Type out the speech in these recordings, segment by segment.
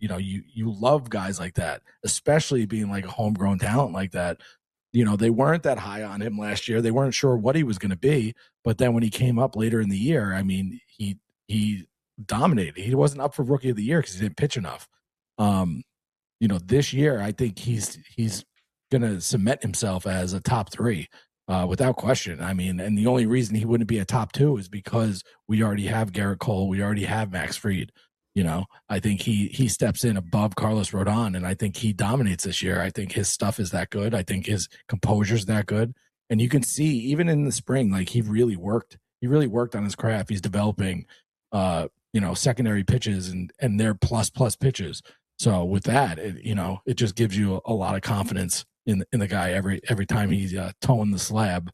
you love guys like that, especially being like a homegrown talent like that. They weren't that high on him last year. They weren't sure what he was going to be. But then when he came up later in the year, I mean, he dominated. He wasn't up for Rookie of the Year because he didn't pitch enough. This year, I think he's going to cement himself as a top 3 without question. I mean, and the only reason he wouldn't be a top 2 is because we already have Garrett Cole. We already have Max Fried. I think he steps in above Carlos Rodon, and I think he dominates this year. I think his stuff is that good. I think his composure is that good. And you can see, even in the spring, like he really worked on his craft. He's developing, secondary pitches and they're plus pitches. So with that, it just gives you a lot of confidence in the guy every time he's towing the slab.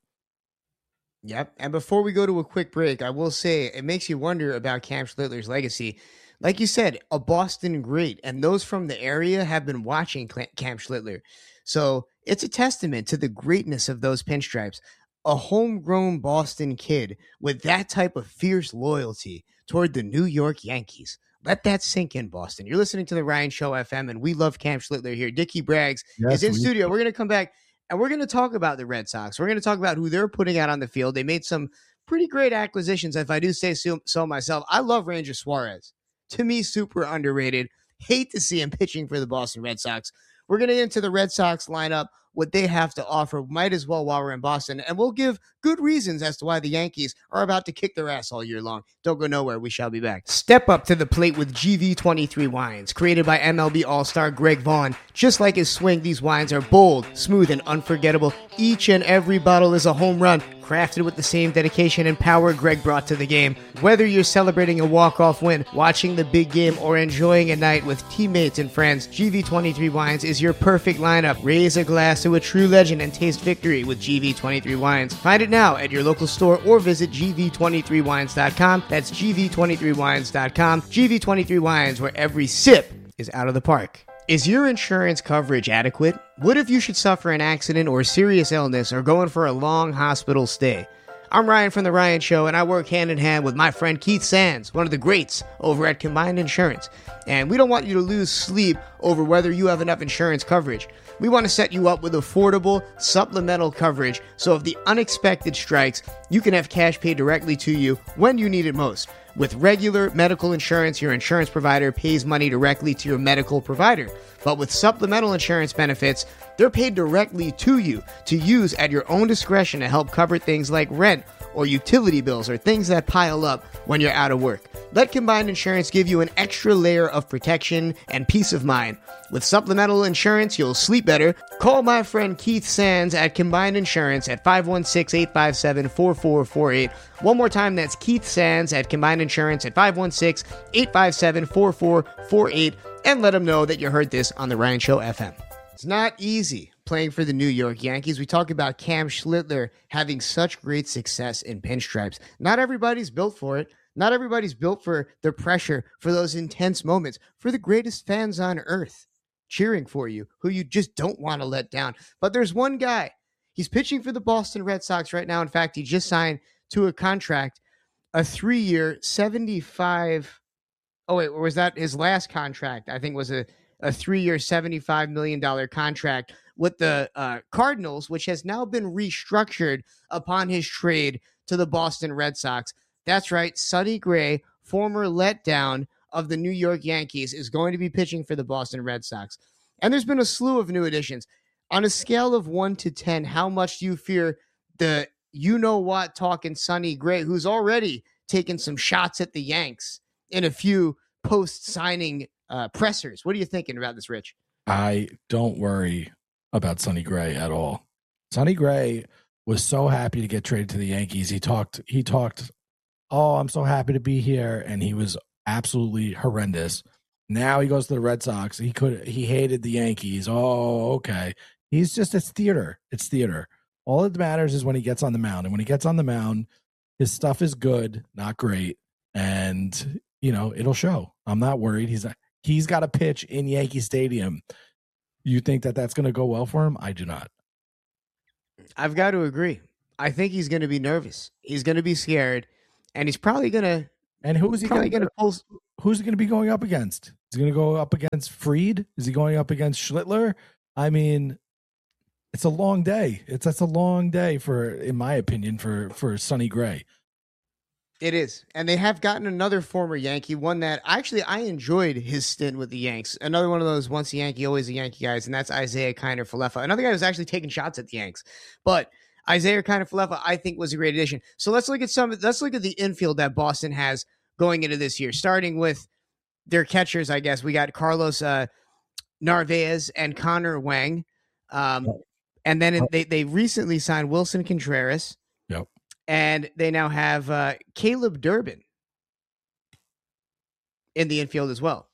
Yep. And before we go to a quick break, I will say it makes you wonder about Cam Schlittler's legacy. Like you said, a Boston great, and those from the area have been watching Cam Schlittler. So it's a testament to the greatness of those pinstripes. A homegrown Boston kid with that type of fierce loyalty toward the New York Yankees. Let that sink in, Boston. You're listening to the Ryan Show FM, and we love Cam Schlittler here. Dickie Braggs is in studio. We're going to come back, and we're going to talk about the Red Sox. We're going to talk about who they're putting out on the field. They made some pretty great acquisitions, if I do say so myself. I love Ranger Suarez. To me, super underrated. Hate to see him pitching for the Boston Red Sox. We're going to get into the Red Sox lineup, what they have to offer. Might as well while we're in Boston. And we'll give good reasons as to why the Yankees are about to kick their ass all year long. Don't go nowhere. We shall be back. Step up to the plate with GV23 wines. Created by MLB All-Star Greg Vaughn. Just like his swing, these wines are bold, smooth, and unforgettable. Each and every bottle is a home run. Crafted with the same dedication and power Greg brought to the game. Whether you're celebrating a walk-off win, watching the big game, or enjoying a night with teammates and friends, GV23 Wines is your perfect lineup. Raise a glass to a true legend and taste victory with GV23 Wines. Find it now at your local store or visit gv23wines.com. That's gv23wines.com. GV23 Wines, where every sip is out of the park. Is your insurance coverage adequate? What if you should suffer an accident or serious illness or going for a long hospital stay? I'm Ryan from The Ryan Show, and I work hand in hand with my friend Keith Sands, one of the greats over at Combined Insurance. And we don't want you to lose sleep over whether you have enough insurance coverage. We want to set you up with affordable supplemental coverage, so if the unexpected strikes, you can have cash paid directly to you when you need it most. With regular medical insurance, your insurance provider pays money directly to your medical provider. But with supplemental insurance benefits, they're paid directly to you to use at your own discretion to help cover things like rent or utility bills or things that pile up when you're out of work. Let Combined Insurance give you an extra layer of protection and peace of mind. With supplemental insurance, you'll sleep better. Call my friend Keith Sands at Combined Insurance at 516-857-4448. One more time, that's Keith Sands at Combined Insurance at 516-857-4448. And let them know that you heard this on the Ryan Show FM. It's not easy playing for the New York Yankees. We talk about Cam Schlittler having such great success in pinstripes. Not everybody's built for it. Not everybody's built for the pressure, for those intense moments, for the greatest fans on earth cheering for you, who you just don't want to let down. But there's one guy. He's pitching for the Boston Red Sox right now. In fact, he just signed to a contract, a 3-year, 75. Oh, wait, or was that his last contract? I think was a 3-year, $75 million contract with the Cardinals, which has now been restructured upon his trade to the Boston Red Sox. That's right. Sonny Gray, former letdown of the New York Yankees, is going to be pitching for the Boston Red Sox. And there's been a slew of new additions. On a scale of 1 to 10, how much do you fear the you-know-what talking Sonny Gray, who's already taken some shots at the Yanks in a few post-signing pressers? What are you thinking about this, Rich? I don't worry about Sonny Gray at all. Sonny Gray was so happy to get traded to the Yankees. He talked, oh, I'm so happy to be here. And he was absolutely horrendous. Now he goes to the Red Sox. He hated the Yankees. Oh, okay. It's theater. It's theater. All that matters is when he gets on the mound. And when he gets on the mound, his stuff is good, not great. And, it'll show. I'm not worried. He's got a pitch in Yankee Stadium. You think that that's going to go well for him? I do not. I've got to agree. I think he's going to be nervous. He's going to be scared, and he's probably going to. And who's he going to pull? who's he going to be going up against? Is he going to go up against Fried? Is he going up against Schlittler? I mean, it's a long day. That's a long day for, in my opinion, for Sonny Gray. It is. And they have gotten another former Yankee, one that actually I enjoyed his stint with the Yanks. Another one of those once a Yankee, always a Yankee guys, and that's Isaiah Kiner-Falefa. Another guy who's actually taking shots at the Yanks. But Isaiah Kiner-Falefa, I think, was a great addition. So let's look at the infield that Boston has going into this year, starting with their catchers, I guess. We got Carlos Narvaez and Connor Wang. And then they recently signed Wilson Contreras. Yep. And they now have Caleb Durbin in the infield as well.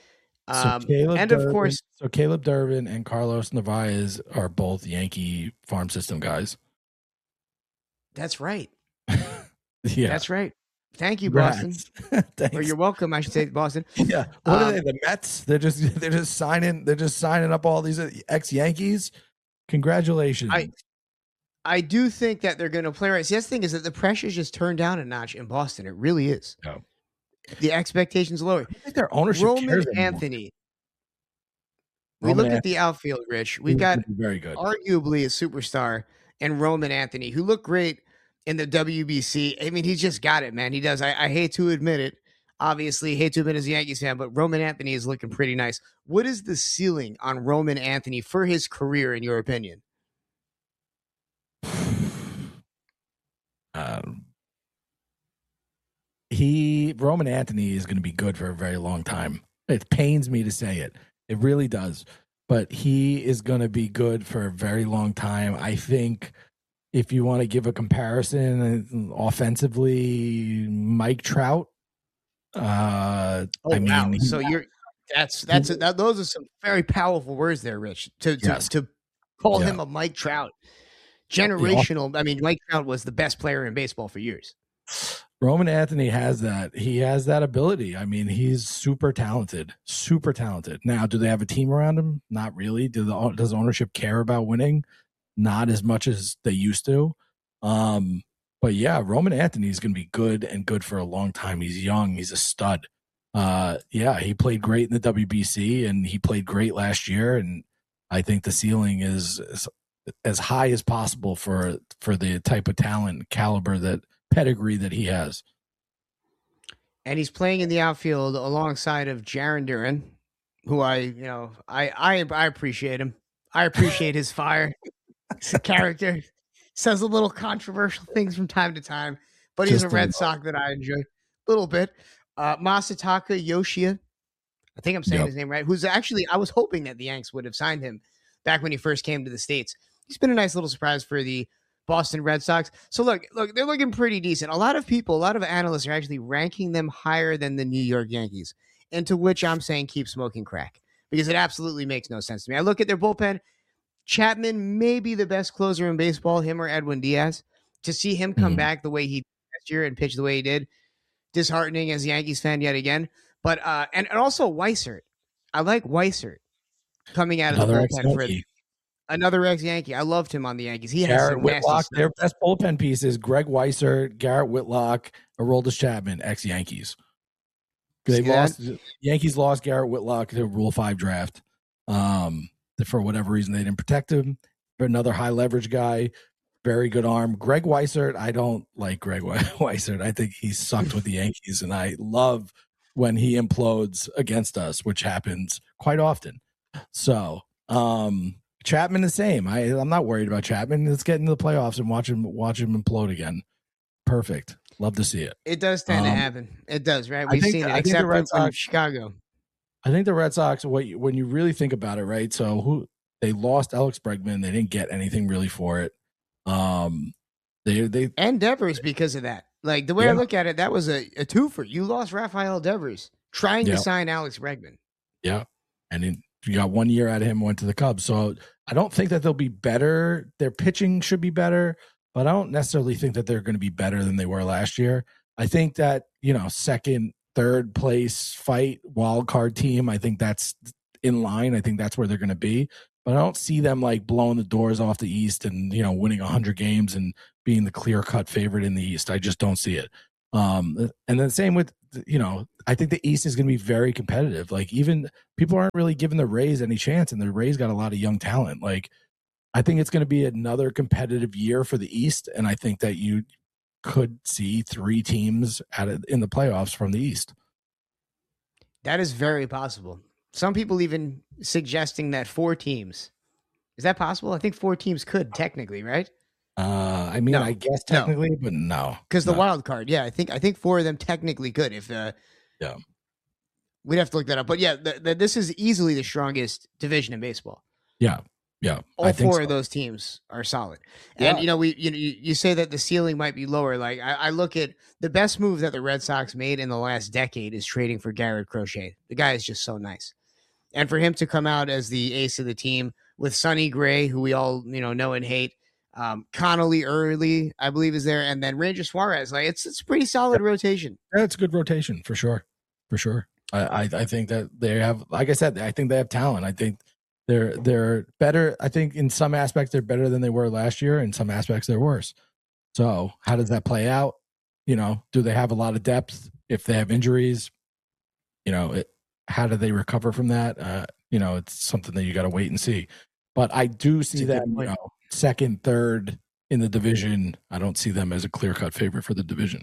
Caleb Durbin and Carlos Narvaez are both Yankee farm system guys. That's right. Yeah, that's right. Thank you, Boston. Or you're welcome, I should say, Boston. Yeah. What are they? The Mets? They're just signing up all these ex-Yankees. Congratulations. I do think that they're going to play right. See, that's the thing is that the pressure's just turned down a notch in Boston. It really is. Yeah. The expectations lower. I think their ownership Roman Anthony. We look at the outfield, Rich. We've got very good, arguably a superstar in Roman Anthony, who looked great in the WBC. I mean, he's just got it, man. He does. I hate to admit it. Obviously, hate to admit as a Yankees fan, but Roman Anthony is looking pretty nice. What is the ceiling on Roman Anthony for his career, in your opinion? Roman Anthony is going to be good for a very long time. It pains me to say it. It really does. But he is going to be good for a very long time. I think if you want to give a comparison offensively, Mike Trout. Wow. So those are some very powerful words there, Rich. To call him a Mike Trout. Generational. I mean, Mike Trout was the best player in baseball for years. Roman Anthony has that. He has that ability. I mean, he's super talented. Super talented. Now, do they have a team around him? Not really. Does ownership care about winning? Not as much as they used to. But yeah, Roman Anthony is going to be good and good for a long time. He's young. He's a stud. He played great in the WBC and he played great last year. And I think the ceiling is as high as possible for the type of talent, caliber, pedigree that he has. And he's playing in the outfield alongside of Jarren Duran, who I appreciate him. I appreciate his fire. He's a character. Says a little controversial things from time to time, but he's a Red Sox that I enjoy a little bit. Masataka Yoshida, I think I'm saying his name right, who's actually, I was hoping that the Yanks would have signed him back when he first came to the States. He's been a nice little surprise for the Boston Red Sox. So look, they're looking pretty decent. A lot of analysts are actually ranking them higher than the New York Yankees, and to which I'm saying keep smoking crack, because it absolutely makes no sense to me. I look at their bullpen. Chapman may be the best closer in baseball, him or Edwin Diaz. To see him come back the way he did last year and pitch the way he did, disheartening as a Yankees fan yet again. But and also Weissert. I like Weissert coming out of the bullpen for another ex-Yankee. I loved him on the Yankees. He has Garrett Whitlock. Their best bullpen pieces: Greg Weissert, Garrett Whitlock, Aroldis Chapman, ex-Yankees. Yankees lost Garrett Whitlock to Rule 5 draft. For whatever reason, they didn't protect him. Another high leverage guy, very good arm. Greg Weissert, I don't like Greg Weissert. I think he sucked with the Yankees, and I love when he implodes against us, which happens quite often. So Chapman the same. I'm not worried about Chapman. Let's get into the playoffs and watch him implode again. Perfect. Love to see it. It does tend to happen. It does, right? We've seen it, except for Chicago. I think the Red Sox, when you really think about it, right? So they lost Alex Bregman. They didn't get anything really for it. They and Devers because of that. Like the way I look at it, that was a twofer. You lost Rafael Devers trying to sign Alex Bregman. Yeah. And you got 1 year out of him, went to the Cubs. So I don't think that they'll be better. Their pitching should be better, but I don't necessarily think that they're going to be better than they were last year. I think that, second, third place fight, wild card team, I think that's in line. I think that's where they're going to be. But I don't see them like blowing the doors off the East and, winning 100 games and being the clear-cut favorite in the East. I just don't see it. And then same with, I think the East is going to be very competitive. Like, even people aren't really giving the Rays any chance, and the Rays got a lot of young talent. Like, I think it's going to be another competitive year for the East, and I think that you could see 3 teams in the playoffs from the East. That is very possible. Some people even suggesting that 4 teams. Is that possible? I think 4 teams could technically, right? I mean, No. I guess technically, but no, because the wild card. Yeah, I think 4 of them technically could. If yeah, we'd have to look that up. But yeah, this is easily the strongest division in baseball. Yeah. All 4 of those teams are solid. And you say that the ceiling might be lower. Like, I look at the best move that the Red Sox made in the last decade is trading for Garrett Crochet. The guy is just so nice. And for him to come out as the ace of the team with Sonny Gray, who we all know and hate, Connolly Early, I believe, is there, and then Ranger Suarez. Like, it's a pretty solid rotation. Yeah, it's a good rotation for sure. I think that they have, like I said, I think they have talent. I think they're better. I think in some aspects they're better than they were last year. In some aspects they're worse. So how does that play out? Do they have a lot of depth? If they have injuries, how do they recover from that? It's something that you got to wait and see. But I do see that, second, third in the division. I don't see them as a clear-cut favorite for the division.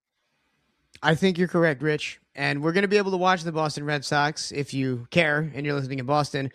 I think you're correct, Rich. And we're going to be able to watch the Boston Red Sox if you care and you're listening in Boston.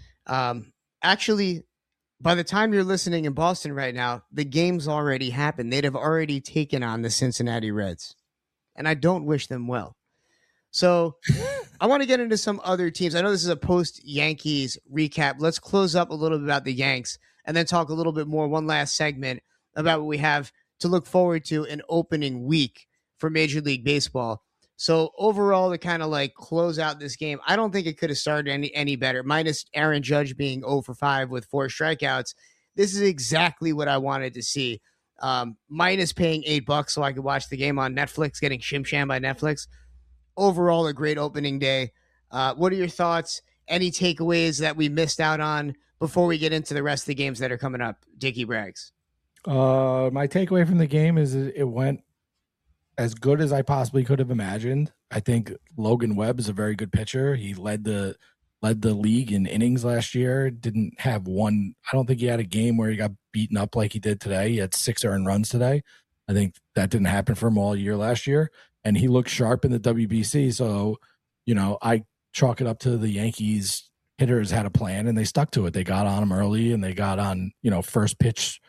Actually, by the time you're listening in Boston right now, the game's already happened. They'd have already taken on the Cincinnati Reds. And I don't wish them well. So I want to get into some other teams. I know this is a post-Yankees recap. Let's close up a little bit about the Yanks and then talk a little bit more, one last segment, about what we have to look forward to in opening week for Major League Baseball. So overall, to kind of like close out this game, I don't think it could have started any better. Minus Aaron Judge being 0 for 5 with 4 strikeouts. This is exactly what I wanted to see. Minus paying $8 so I could watch the game on Netflix, getting Shim Sham by Netflix. Overall, a great opening day. What are your thoughts? Any takeaways that we missed out on before we get into the rest of the games that are coming up? Dickie Braggs. My takeaway from the game is it went as good as I possibly could have imagined. I think Logan Webb is a very good pitcher. He led the league in innings last year. Didn't have one. I don't think he had a game where he got beaten up like he did today. He had 6 earned runs today. I think that didn't happen for him all year last year. And he looked sharp in the WBC. So, I chalk it up to the Yankees hitters had a plan and they stuck to it. They got on him early and they got on, first pitch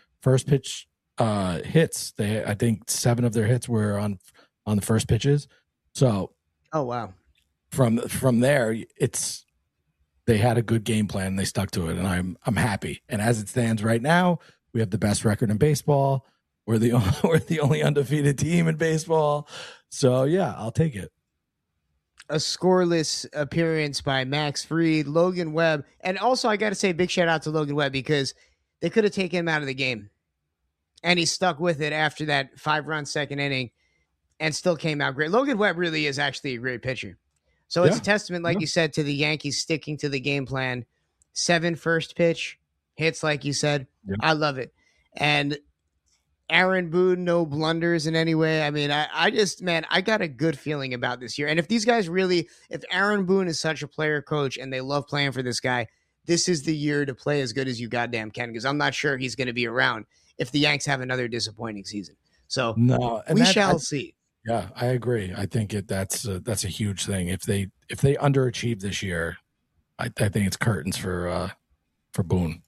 hits. I think 7 of their hits were on the first pitches. So, oh wow. From there, they had a good game plan and they stuck to it, and I'm happy. And as it stands right now, we have the best record in baseball. We're the only undefeated team in baseball. So yeah, I'll take it. A scoreless appearance by Max Fried, Logan Webb, and also I got to say big shout out to Logan Webb because they could have taken him out of the game. And he stuck with it after that 5-run second inning and still came out great. Logan Webb really is actually a great pitcher. So it's a testament, like you said, to the Yankees sticking to the game plan. 7 first pitch hits, like you said. Yep. I love it. And Aaron Boone, no blunders in any way. I mean, I got a good feeling about this year. And if these guys if Aaron Boone is such a player coach and they love playing for this guy, this is the year to play as good as you goddamn can, because I'm not sure he's going to be around if the Yanks have another disappointing season. So we shall see. Yeah, I agree. I think that's a huge thing. If they underachieve this year, I think it's curtains for Boone.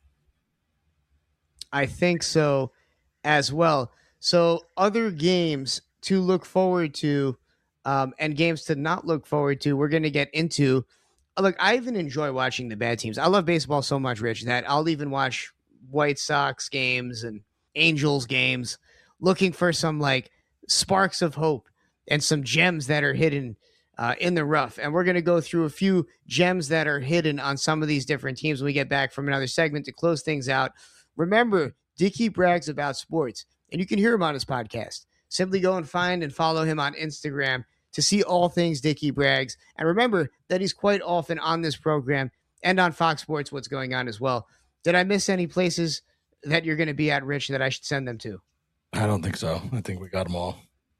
I think so as well. So other games to look forward to, and games to not look forward to, we're going to get into. Look, I even enjoy watching the bad teams. I love baseball so much, Rich, that I'll even watch White Sox games and Angels games, looking for some like sparks of hope and some gems that are hidden in the rough. And we're going to go through a few gems that are hidden on some of these different teams when we get back from another segment to close things out. Remember, Dickie brags about sports, and you can hear him on his podcast. Simply go and find and follow him on Instagram to see all things Dickie Braggs. And remember that he's quite often on this program and on Fox Sports What's Going On as well. Did I miss any places that you're going to be at, Rich, that I should send them to? I don't think so. I think we got them all.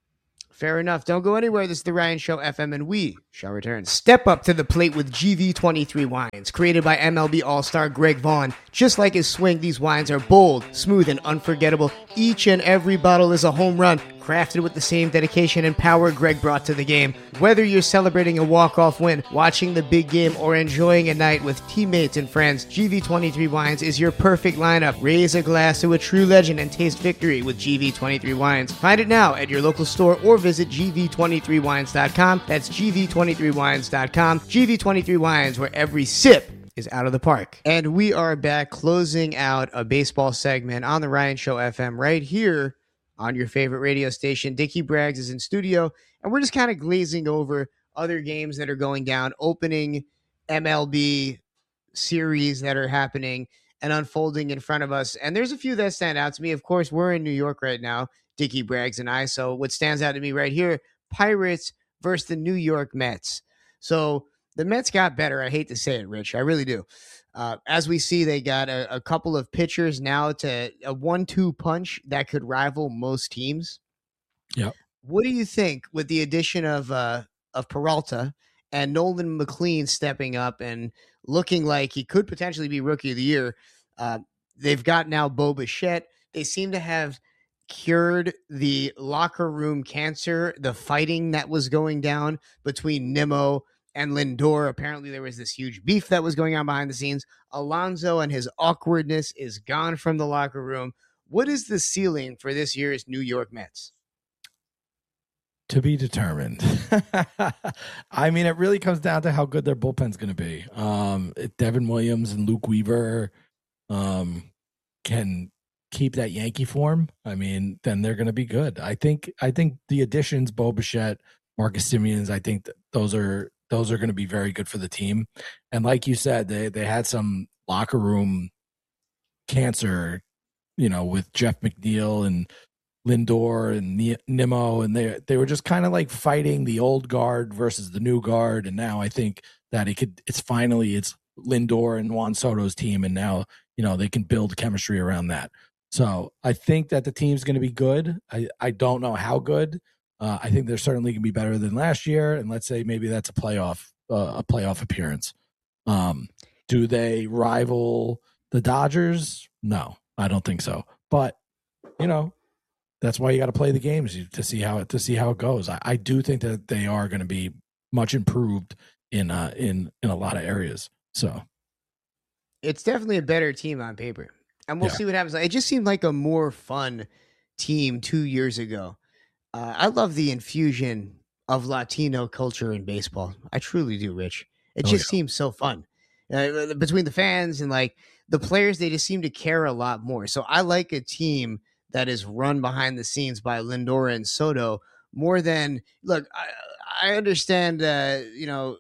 Fair enough. Don't go anywhere. This is the Ryan Show FM, and we shall return. Step up to the plate with GV23 wines, created by MLB All-Star Greg Vaughn. Just like his swing, these wines are bold, smooth, and unforgettable. Each and every bottle is a home run, crafted with the same dedication and power Greg brought to the game. Whether you're celebrating a walk-off win, watching the big game, or enjoying a night with teammates and friends, GV23 wines is your perfect lineup. Raise a glass to a true legend and taste victory with GV23 wines. Find it now at your local store or visit gv23wines.com. That's gv23wines.com. GV23 wines, where every sip is out of the park. And we are back closing out a baseball segment on the Ryan Show FM right here on your favorite radio station. Dickie Braggs is in studio, and we're just kind of glazing over other games that are going down, opening MLB series that are happening and unfolding in front of us. And there's a few that stand out to me. Of course, we're in New York right now, Dickie Braggs and I. So what stands out to me right here, Pirates versus the New York Mets. So the Mets got better. I hate to say it, Rich. I really do. As we see, they got a couple of pitchers now to a 1-2 punch that could rival most teams. Yep. What do you think with the addition of Peralta and Nolan McLean stepping up and looking like he could potentially be Rookie of the Year? They've got now Bo Bichette. They seem to have cured the locker room cancer, the fighting that was going down between Nimmo and Lindor. Apparently there was this huge beef that was going on behind the scenes. Alonso and his awkwardness is gone from the locker room. What is the ceiling for this year's New York Mets? To be determined. I mean, it really comes down to how good their bullpen's going to be. If Devin Williams and Luke Weaver can keep that Yankee form, I mean, then they're going to be good. I think the additions, Bo Bichette, Marcus Semien, I think those are going to be very good for the team. And like you said, they had some locker room cancer, with Jeff McNeil and Lindor and Nimmo, and they were just kind of like fighting the old guard versus the new guard. And now I think that it's Lindor and Juan Soto's team, and now they can build chemistry around that. So I think that the team's going to be good. I don't know how good. I think they're certainly going to be better than last year, and let's say maybe that's a playoff appearance. Do they rival the Dodgers? No, I don't think so. But that's why you got to play the games to see how it goes. I do think that they are going to be much improved in a lot of areas. So it's definitely a better team on paper, and we'll see what happens. It just seemed like a more fun team 2 years ago. I love the infusion of Latino culture in baseball. I truly do, Rich. It just seems so fun between the fans and like the players. They just seem to care a lot more. So I like a team that is run behind the scenes by Lindor and Soto more than look. I understand, Nimmo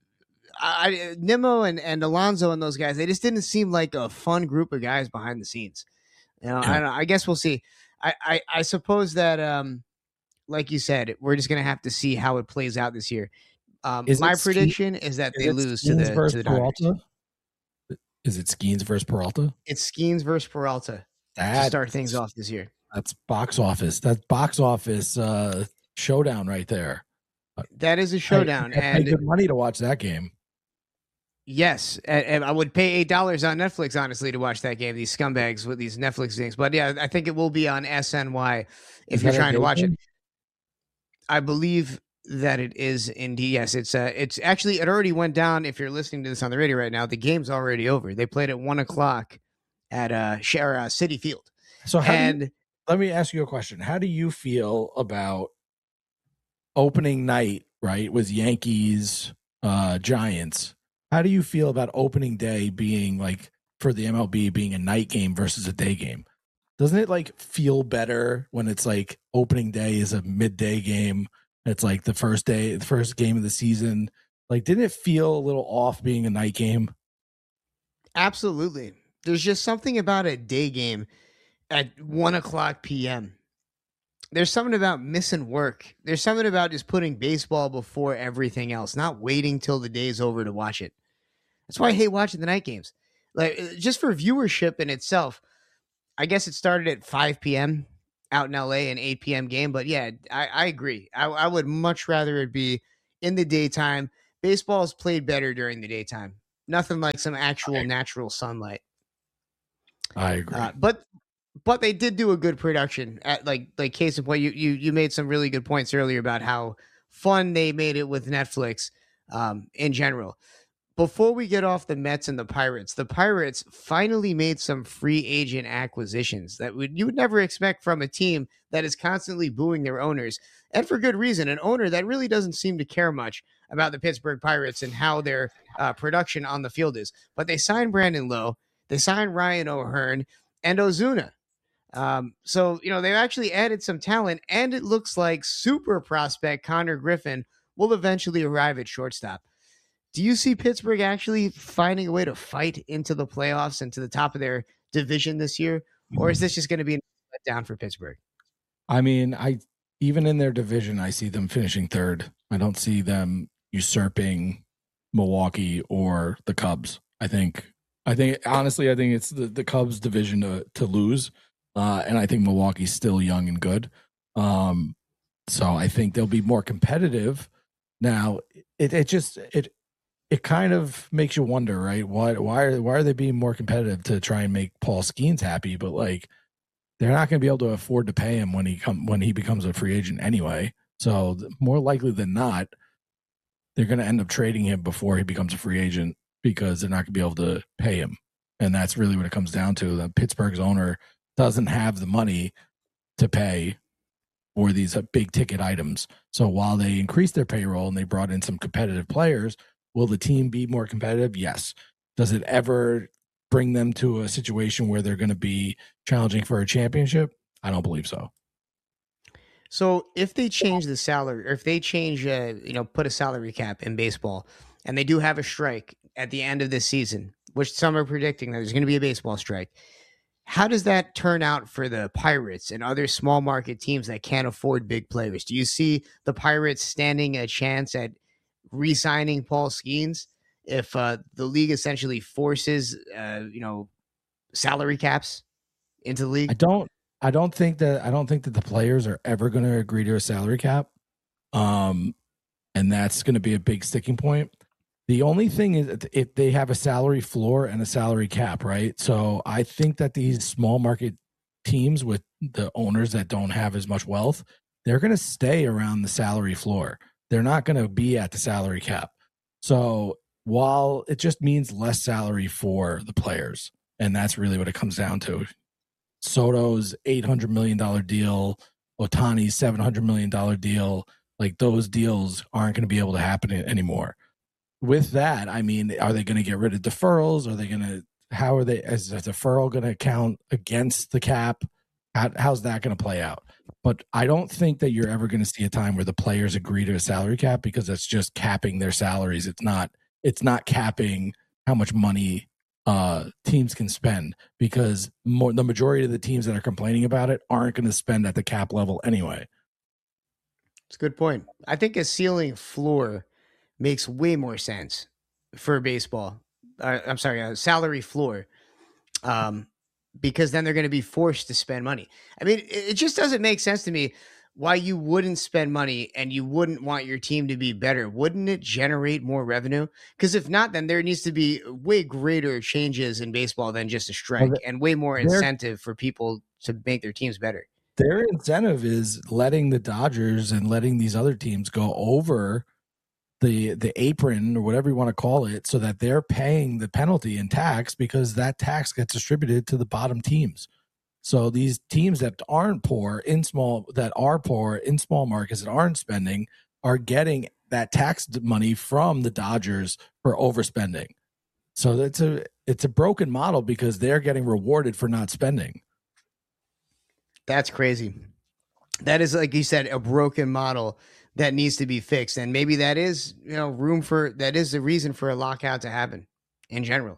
and Alonso and those guys. They just didn't seem like a fun group of guys behind the scenes. I guess we'll see. I suppose that, like you said, we're just gonna have to see how it plays out this year. My prediction is that they lose to the Dodgers. Is it Skeens versus Peralta? It's Skeens versus Peralta. To start things off this year. That's box office. That's box office showdown right there. That is a showdown. I pay good money to watch that game. Yes, and I would pay $8 on Netflix, honestly, to watch that game. These scumbags with these Netflix things. But yeah, I think it will be on SNY if you're trying to watch it. I believe that it is indeed. Yes, it's actually, it already went down. If you're listening to this on the radio right now, the game's already over. They played at 1:00 at Citi Field. So let me ask you a question. How do you feel about opening night, right, with Yankees, Giants? How do you feel about opening day being like, for the MLB, being a night game versus a day game? Doesn't it like feel better when it's like opening day is a midday game? It's like the first game of the season. Like, didn't it feel a little off being a night game? Absolutely. There's just something about a day game at 1:00 p.m. There's something about missing work. There's something about just putting baseball before everything else, not waiting till the day's over to watch it. That's why I hate watching the night games. Like, just for viewership in itself, I guess it started at 5 p.m. out in LA, an 8 p.m. game. But yeah, I agree. I would much rather it be in the daytime. Baseball is played better during the daytime. Nothing like some actual natural sunlight. I agree. But they did do a good production. At like case in point, you made some really good points earlier about how fun they made it with Netflix in general. Before we get off the Mets and the Pirates finally made some free agent acquisitions that you would never expect from a team that is constantly booing their owners, and for good reason. An owner that really doesn't seem to care much about the Pittsburgh Pirates and how their production on the field is. But they signed Brandon Lowe, they signed Ryan O'Hearn, and Ozuna. So, they've actually added some talent, and it looks like super prospect Connor Griffin will eventually arrive at shortstop. Do you see Pittsburgh actually finding a way to fight into the playoffs and to the top of their division this year? Or is this just going to be a letdown for Pittsburgh? I mean, even in their division, I see them finishing third. I don't see them usurping Milwaukee or the Cubs. I think honestly, I think it's the Cubs division to lose. And I think Milwaukee's still young and good. So I think they'll be more competitive. Now, it kind of makes you wonder, right? Why are they being more competitive to try and make Paul Skeens happy? But like, they're not going to be able to afford to pay him when he becomes a free agent anyway. So more likely than not, they're going to end up trading him before he becomes a free agent because they're not going to be able to pay him. And that's really what it comes down to. The Pittsburgh's owner doesn't have the money to pay for these big ticket items. So while they increased their payroll and they brought in some competitive players, will the team be more competitive? Yes. Does it ever bring them to a situation where they're going to be challenging for a championship? I don't believe so. So if they change the salary, or if they change, put a salary cap in baseball, and they do have a strike at the end of this season, which some are predicting that there's going to be a baseball strike, how does that turn out for the Pirates and other small market teams that can't afford big players? Do you see the Pirates standing a chance at re-signing Paul Skeens if the league essentially forces, salary caps into the league? I don't think that the players are ever going to agree to a salary cap. And that's going to be a big sticking point. The only thing is if they have a salary floor and a salary cap, right? So I think that these small market teams with the owners that don't have as much wealth, they're going to stay around the salary floor. They're not going to be at the salary cap. So while it just means less salary for the players, and that's really what it comes down to. Soto's $800 million deal, Ohtani's $700 million deal, like those deals aren't going to be able to happen anymore. With that, I mean, are they going to get rid of deferrals? How are they, is a deferral going to count against the cap? How's that going to play out? But I don't think that you're ever going to see a time where the players agree to a salary cap because it's just capping their salaries. It's not capping how much money teams can spend because the majority of the teams that are complaining about it aren't going to spend at the cap level anyway. It's a good point. I think a ceiling floor makes way more sense for baseball. I'm sorry, a salary floor. Because then they're going to be forced to spend money. I mean, it just doesn't make sense to me why you wouldn't spend money and you wouldn't want your team to be better. Wouldn't it generate more revenue? Because if not, then there needs to be way greater changes in baseball than just a strike and way more incentive for people to make their teams better. Their incentive is letting the Dodgers and letting these other teams go over the apron or whatever you want to call it so that they're paying the penalty and tax because that tax gets distributed to the bottom teams. So these teams that are poor in small markets that aren't spending are getting that tax money from the Dodgers for overspending. So it's a broken model because they're getting rewarded for not spending. That's crazy. That is, like you said, a broken model that needs to be fixed. And maybe that is, that is the reason for a lockout to happen in general.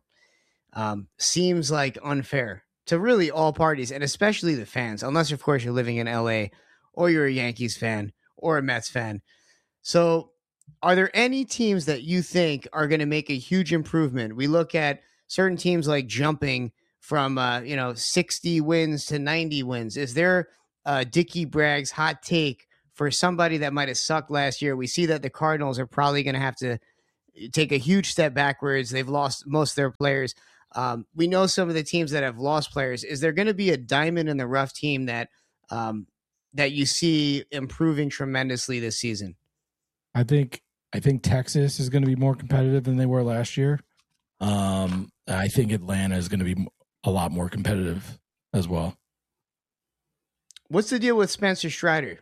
Seems like unfair to really all parties and especially the fans, unless of course you're living in LA or you're a Yankees fan or a Mets fan. So are there any teams that you think are going to make a huge improvement? We look at certain teams like jumping from, 60 wins to 90 wins. Is there Dickie Bragg's hot take for somebody that might have sucked last year. We see that the Cardinals are probably going to have to take a huge step backwards. They've lost most of their players. We know some of the teams that have lost players. Is there going to be a diamond in the rough team that that you see improving tremendously this season? I think Texas is going to be more competitive than they were last year. I think Atlanta is going to be a lot more competitive as well. What's the deal with Spencer Strider?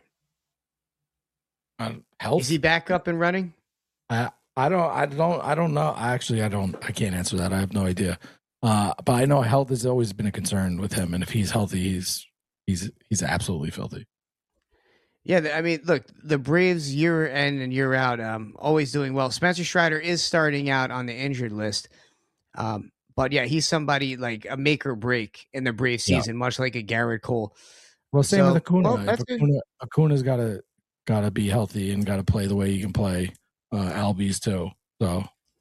Health? Is he back up and running? I don't know. I can't answer that. I have no idea. But I know health has always been a concern with him, and if he's healthy, he's absolutely filthy. Yeah, I mean, look, the Braves year in and year out, always doing well. Spencer Strider is starting out on the injured list. But yeah, he's somebody like a make or break in the Brave season, much like a Garrett Cole. Well, same with Acuna. Well, Acuna's got to be healthy and got to play the way he can play. Albies too. So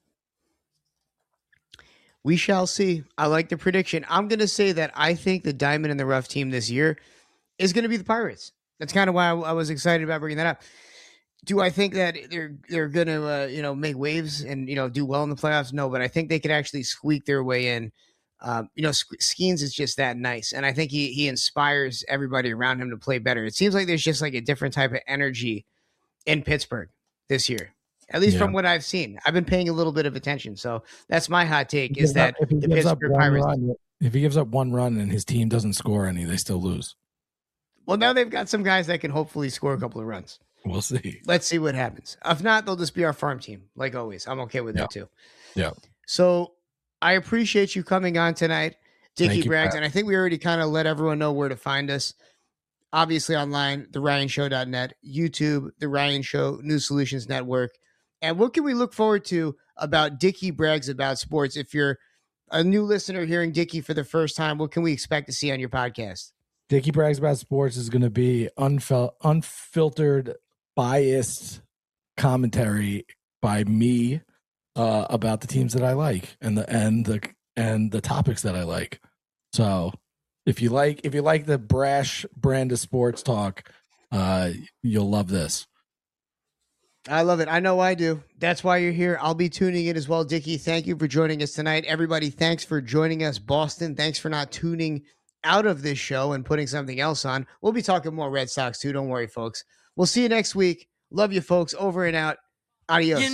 we shall see. I like the prediction. I'm going to say that I think the diamond in the rough team this year is going to be the Pirates. That's kind of why I was excited about bringing that up. Do I think that they're going to make waves and do well in the playoffs? No, but I think they could actually squeak their way in. Skeens is just that nice, and I think he inspires everybody around him to play better. It seems like there's just like a different type of energy in Pittsburgh this year, at least from what I've seen. I've been paying a little bit of attention, so that's my hot take: is that the Pittsburgh Pirates. If he gives up one run and his team doesn't score any, they still lose. Well, now they've got some guys that can hopefully score a couple of runs. We'll see. Let's see what happens. If not, they'll just be our farm team, like always. I'm okay with that too. Yeah. So I appreciate you coming on tonight, Dickie Braggs. And I think we already kind of let everyone know where to find us. Obviously online, theryanshow.net, YouTube, The Ryan Show, News Solutions Network. And what can we look forward to about Dickie Braggs About Sports? If you're a new listener hearing Dickie for the first time, what can we expect to see on your podcast? Dickie Braggs About Sports is going to be unfiltered, biased commentary by me about the teams that I like and the topics that I like. So if you like the brash brand of sports talk, you'll love this. I love it. I know I do. That's why you're here. I'll be tuning in as well. Dickie, thank you for joining us tonight. Everybody, thanks for joining us. Boston, thanks for not tuning out of this show and putting something else on. We'll be talking more Red Sox too. Don't worry, folks. We'll see you next week. Love you, folks. Over and out. Adios.